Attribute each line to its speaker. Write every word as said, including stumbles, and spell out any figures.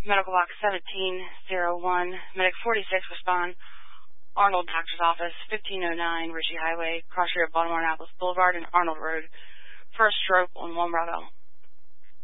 Speaker 1: Medical box seventeen oh one, medic forty-six respond. Arnold doctor's office, fifteen oh nine Ritchie Highway, cross street of Baltimore Annapolis Boulevard and Arnold Road. First stroke on one Bravo.